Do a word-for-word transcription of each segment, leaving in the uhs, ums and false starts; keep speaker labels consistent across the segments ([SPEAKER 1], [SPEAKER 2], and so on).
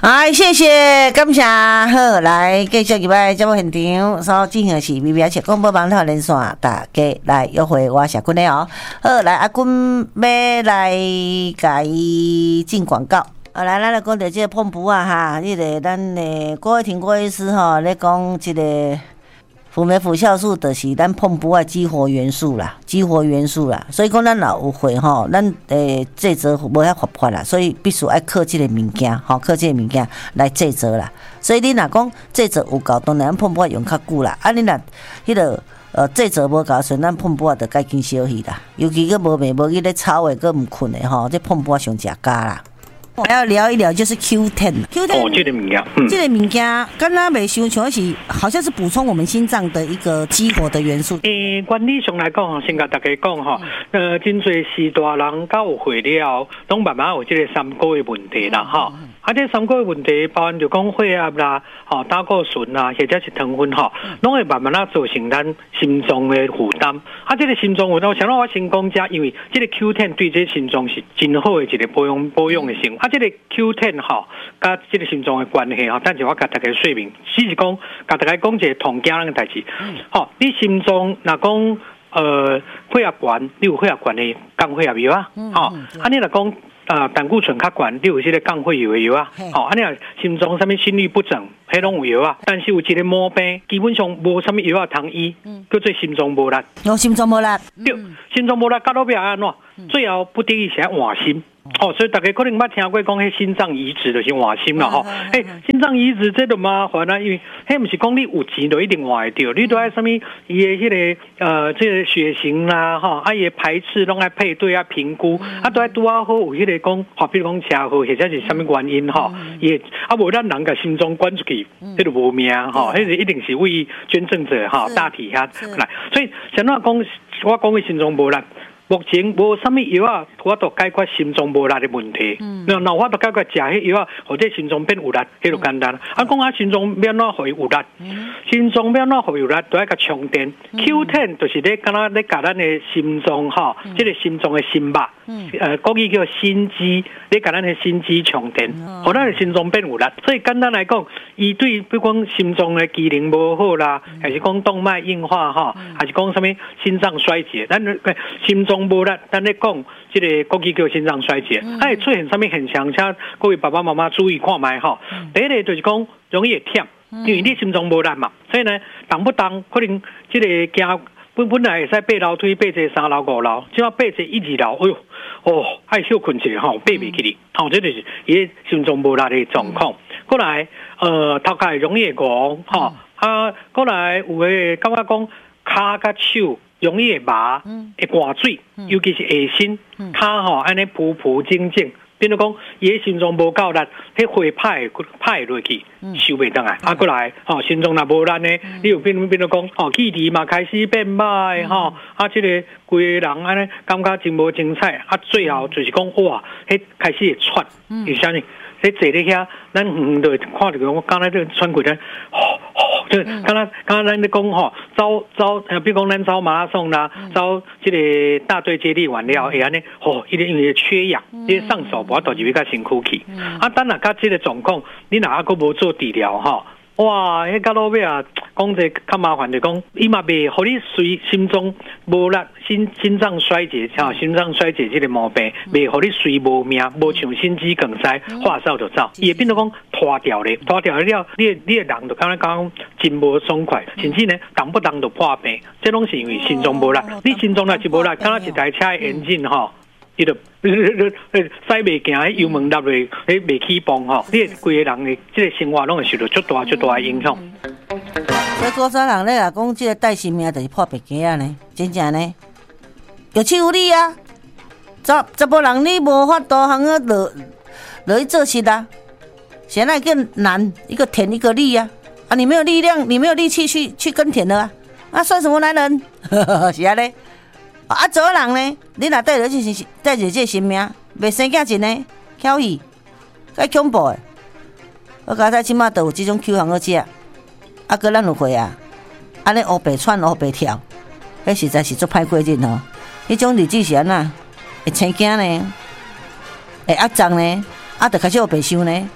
[SPEAKER 1] 哎，谢谢，感谢。好，来继续入来节目现场，所进行的是 B B S 广播网络连线，大家来约会我社君的哦。好，来阿君要来甲伊进广告。啊，来，咱来讲到这个碰布啊哈，迄、这个咱的郭慧婷郭医师吼，咧讲这个辅酶辅酵素，就是咱碰布啊激活元素啦，激活元素啦。所以讲咱若有会吼，咱诶制作无遐活泼啦，所以必须爱靠这个物件，吼，靠这个物件来制作啦。所以你若讲制作有够，当然咱碰布用较久啦。啊，你若迄个呃制作无够时，咱碰布啊就该紧消息啦。尤其个无眠无去咧吵诶，个毋困诶吼，这碰布啊上食家啦。我要聊一聊，就是 Q 十。Q 十
[SPEAKER 2] 哦，这个物件，嗯，
[SPEAKER 1] 这个物件，刚刚没想像是，好像是补充我们心脏的一个激活的元素。
[SPEAKER 2] 诶，原理上来讲，先甲大家讲哈，呃，真侪时大人到有会了，拢慢慢有这个三高的问题啦，哈。啊，这三高的问题，包含就讲血压啦，吼，胆固醇啦，或者是糖分吼，拢会慢慢啊造成咱心脏的负担。啊，这个心脏负担，像我先讲者，因为这个 Q 十 对这心脏是真好的一个保养保养的性。啊，这个 Q 十 吼，甲这个心脏的关系吼，等下我甲大家说明。只是讲，甲大家讲一个同惊人的代志。吼，你心脏若讲呃血压悬，你有血压悬的降血压药啊，吼，啊你若讲。啊，胆固醇较悬，你有这个降血药的药啊，哦，啊，你若心脏什么心律不整，迄拢有药啊，但是有一个毛病，基本上无什么药啊通医，叫做心脏无力。
[SPEAKER 1] 哦，心脏无力，
[SPEAKER 2] 对，心脏无力，到尾要安怎？最后不得已是换心。哦，所以大家可能捌听过讲，迄心脏移植就是换心啦吼。诶，心脏移植这就麻烦啦，因为迄不是讲你有钱就一定换得到，你都爱什么伊的迄个呃这个血型啦吼，啊伊的排斥拢爱配对啊评估，啊都爱拄啊好有迄个讲，吼比如讲车祸或者是什么原因吼，伊啊无咱人甲心脏管出去，迄就无命吼，迄个一定是为捐赠者吼大体遐来，所以像那讲我讲的心脏无力。目前无什么药啊，我都解决心脏无力的问题。嗯，那我都解决食迄药啊，或者心脏变有力，迄就简单。啊，讲啊，心脏变哪会有力？心脏变哪会有力？都要甲充电。Q 十 就是咧，敢若咧甲咱的心脏吼，即个心脏的心脉，呃，国语叫心肌，咧甲咱的心肌充电，互咱的心脏变有力。所以简单来讲，伊对比如讲心脏的机能无好啦，还是讲动脉硬化哈，还是讲什么心脏衰竭，咱心脏。无力，咱咧讲，这个国际叫心脏衰竭，它会出现什么现象？请各位爸爸妈妈注意看卖吼。第一个就是讲容易忝，因为你心脏无力嘛，所以呢，动不动可能这个行本本来会使爬楼梯，爬这三楼五楼，只要爬这一二楼，哎呦，哦，爱休困一下吼，爬袂起哩，吼，这就是伊心脏无力的状况。过来，呃，头壳容易戆，吼，啊，过来有诶感觉讲骹甲手。容易会麻，会寒水，尤其是下身，骹吼安尼浮浮静静，变做讲伊个心脏无够力，迄血派派落去，收袂当来。啊，过来，吼心脏若无力呢，你有变变做讲，哦气质嘛开始变歹，吼啊，即个规个人安尼感觉真无精彩，啊，最后就是讲哇，迄开始会喘，是啥呢？你坐咧遐，咱远就看着讲，我刚才这喘气咧，吼吼，就刚才刚才咱咧讲吼，走走，呃，比如讲咱走马拉松啦，走这个大队接力完了，会安尼，吼，因为因为缺氧，你上手无法度入去较辛苦去，啊，等下甲这个状况，你若还阁无做治疗吼。哇，迄到落尾啊，讲者较麻烦就讲，伊嘛袂互你随心脏无力、心心脏衰竭，像心脏衰竭这个毛病，袂互你随无命，无像心肌梗塞，话走就走，伊会变做讲拖掉咧，拖掉了，你你的人就刚才讲真无爽快，甚至呢动不动就破病，这拢是因为心脏无力，你心脏若是无力，敢若一台车的引擎吼。伊就驶袂行，油门落去，迄袂起蹦吼，你规个人的即个生活拢会受到足大足大的影响。
[SPEAKER 1] 所以古早人咧讲，即个带性命就是破白鸡啊呢，真正呢，有气无力啊。查查甫人你无法度通个落落去做事啊，现在一个男一个田一个力啊，啊你没有力量，你没有力气去去耕田的啊，那算什么男人？是啊咧。啊，做人呢，你若带着这带着这性命，袂生囝真呢，巧伊，介恐怖诶！我刚才即马都有这种 Q 行个食，啊，搁咱有会啊，安尼黑白窜黑白跳，迄实在是足歹过日吼。迄种日子是安那，会生囝呢，会压胀呢，啊，就开始黑白想呢，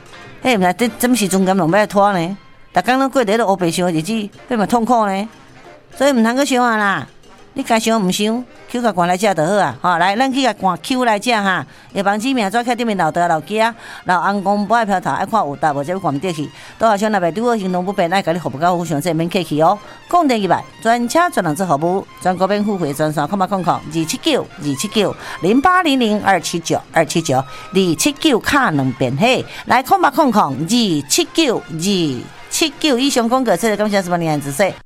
[SPEAKER 1] 嘿，毋知这什么时阵敢用要拖呢？逐工拢过伫迄黑白想的日子，迄嘛痛苦呢。所以毋通去想啊啦，你该想毋想 ，Q 甲关来食就好啊。吼、哦，来，咱去甲关 Q 来食哈。下房子名纸开顶面老大老囝，老翁公不爱飘头，爱看有答无，则要关得去。倒下想若袂拄好行动不便，爱甲你服务到好上，这免客气哦。讲第二摆，专车专人做服务，全国免付费专线，空八空空二七九二七九零八零零二七九二七九二七九卡两遍嘿，来空八空空二七九二七九以上广告，这个感谢什么年子说。